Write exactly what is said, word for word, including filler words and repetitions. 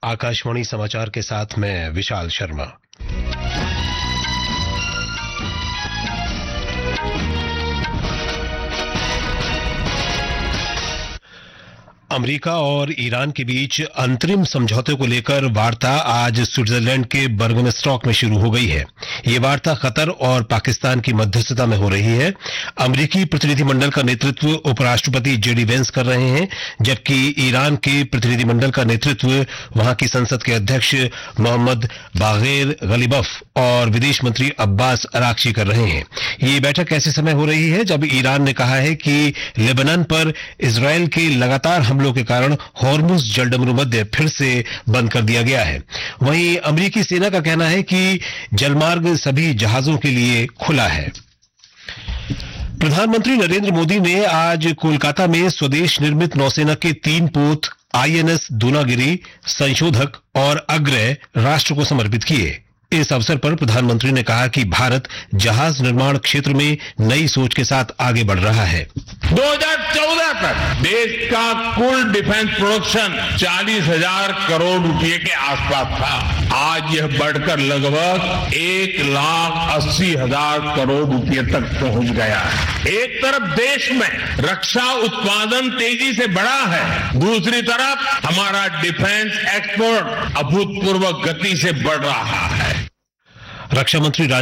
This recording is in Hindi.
आकाशवाणी समाचार के साथ मैं विशाल शर्मा। अमेरिका और ईरान के बीच अंतरिम समझौते को लेकर वार्ता आज स्विट्जरलैंड के बर्गनस्टॉक में शुरू हो गई है। ये वार्ता कतर और पाकिस्तान की मध्यस्थता में हो रही है। अमेरिकी प्रतिनिधिमंडल का नेतृत्व उपराष्ट्रपति जेडी वेंस कर रहे हैं, जबकि ईरान के प्रतिनिधिमंडल का नेतृत्व वहां की संसद के अध्यक्ष मोहम्मद बागेर गलीबफ और विदेश मंत्री अब्बास अराक्ची कर रहे हैं। ये बैठक ऐसे समय हो रही है जब ईरान ने कहा है कि लेबनान पर इजरायल के लगातार हमलों के कारण हॉर्मुज जलडमरू मध्य फिर से बंद कर दिया गया है। वहीं अमेरिकी सेना का कहना है कि जलमार्ग सभी जहाजों के लिए खुला है। प्रधानमंत्री नरेंद्र मोदी ने आज कोलकाता में स्वदेश निर्मित नौसेना के तीन पोत आईएनएस दूनागिरी, संशोधक और अग्रय राष्ट्र को समर्पित किए। इस अवसर पर प्रधानमंत्री ने कहा कि भारत जहाज निर्माण क्षेत्र में नई सोच के साथ आगे बढ़ रहा है। दो हज़ार चौदह तक देश का कुल डिफेंस प्रोडक्शन चालीस हजार करोड़ रुपए के आसपास था। आज यह बढ़कर लगभग एक लाख अस्सी हजार करोड़ रुपए तक पहुंच गया है। एक तरफ देश में रक्षा उत्पादन तेजी से बढ़ा है, दूसरी तरफ हमारा डिफेंस एक्सपोर्ट अभूतपूर्व गति से बढ़ रहा है। रक्षा मंत्री